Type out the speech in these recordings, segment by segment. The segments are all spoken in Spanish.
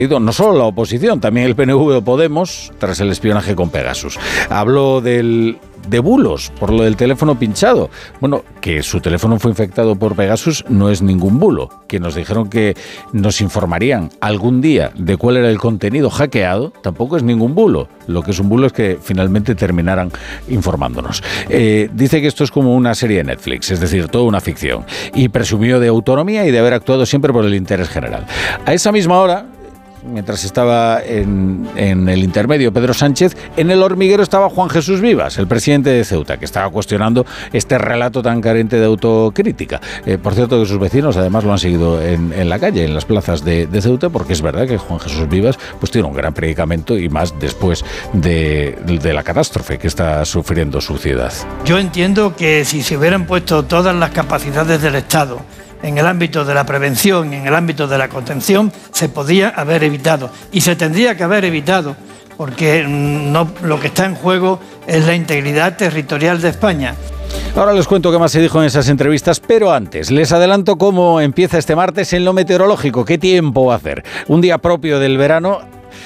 no solo la oposición, también el PNV o Podemos, tras el espionaje con Pegasus. Habló de bulos por lo del teléfono pinchado. Bueno, que su teléfono fue infectado por Pegasus no es ningún bulo. Que nos dijeron que nos informarían algún día de cuál era el contenido hackeado, tampoco es ningún bulo. Lo que es un bulo es que finalmente terminaran informándonos. Dice que esto es como una serie de Netflix, es decir, toda una ficción. Y presumió de autonomía y de haber actuado siempre por el interés general. A esa misma hora, mientras estaba en el intermedio Pedro Sánchez, en el hormiguero estaba Juan Jesús Vivas, el presidente de Ceuta, que estaba cuestionando este relato tan carente de autocrítica. Por cierto, que sus vecinos además lo han seguido en la calle, en las plazas de Ceuta, porque es verdad que Juan Jesús Vivas pues tiene un gran predicamento, y más después de la catástrofe que está sufriendo su ciudad. Yo entiendo que si se hubieran puesto todas las capacidades del Estado en el ámbito de la prevención y en el ámbito de la contención, se podía haber evitado. Y se tendría que haber evitado, porque lo que está en juego es la integridad territorial de España. Ahora les cuento qué más se dijo en esas entrevistas, pero antes les adelanto cómo empieza este martes en lo meteorológico. ¿Qué tiempo va a hacer? Un día propio del verano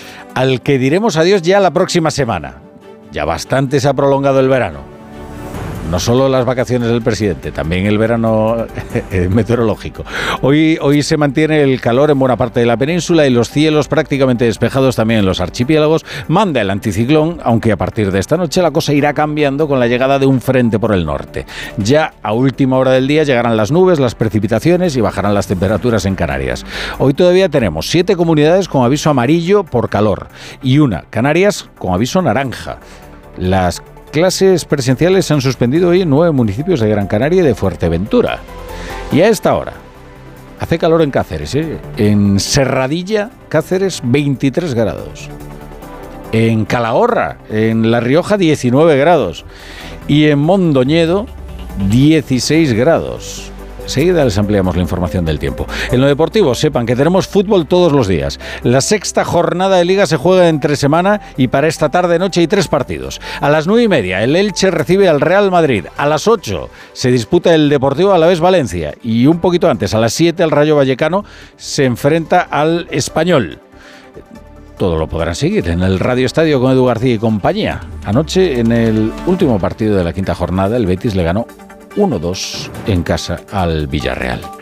al que diremos adiós ya la próxima semana. Ya bastante se ha prolongado el verano. No solo las vacaciones del presidente, también el verano meteorológico. Hoy se mantiene el calor en buena parte de la península y los cielos prácticamente despejados también en los archipiélagos. Manda el anticiclón, aunque a partir de esta noche la cosa irá cambiando con la llegada de un frente por el norte. Ya a última hora del día llegarán las nubes, las precipitaciones y bajarán las temperaturas en Canarias. Hoy todavía tenemos 7 comunidades con aviso amarillo por calor y una, Canarias, con aviso naranja. Las clases presenciales se han suspendido hoy en 9 municipios de Gran Canaria y de Fuerteventura. Y a esta hora hace calor en Cáceres, en Serradilla, Cáceres, 23 grados. En Calahorra, en La Rioja, 19 grados. Y en Mondoñedo, 16 grados. Enseguida les ampliamos la información del tiempo. En lo deportivo, sepan que tenemos fútbol todos los días. La 6ª jornada de Liga se juega entre semana y para esta tarde-noche hay 3 partidos. A las 9:30 el Elche recibe al Real Madrid. A las 8 se disputa el Deportivo Alavés Valencia. Y un poquito antes, a las 7, el Rayo Vallecano se enfrenta al Español. Todo lo podrán seguir en el Radio Estadio con Edu García y compañía. Anoche, en el último partido de la 5ª jornada, el Betis le ganó 1-2 en casa al Villarreal.